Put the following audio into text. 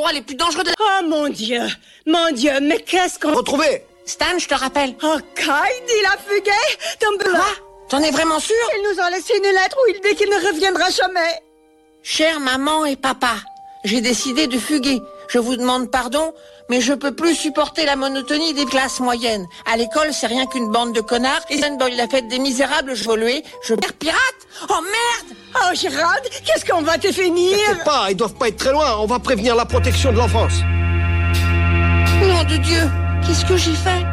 endroits les plus dangereux de... Oh mon Dieu, mais qu'est-ce qu'on... Retrouvé. Stan, je te rappelle. Oh, Kyle, il a fugué. Quoi? T'en es vraiment sûr? Il nous a laissé une lettre où il dit qu'il ne reviendra jamais. Chère maman et papa, j'ai décidé de fuguer. Je vous demande pardon, mais je peux plus supporter la monotonie des classes moyennes. À l'école, c'est rien qu'une bande de connards. Et la fête des misérables, je volais, je perds pirate. Oh merde! Oh Gérard, qu'est-ce qu'on va te finir? T'inquiète pas, ils doivent pas être très loin. On va prévenir la protection de l'enfance. Nom de Dieu, qu'est-ce que j'ai fait?